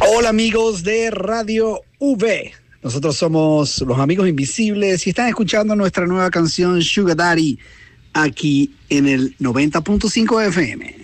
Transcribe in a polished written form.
Hola amigos de Radio V. Nosotros somos los Amigos Invisibles y están escuchando nuestra nueva canción Sugar Daddy aquí en el 90.5 FM.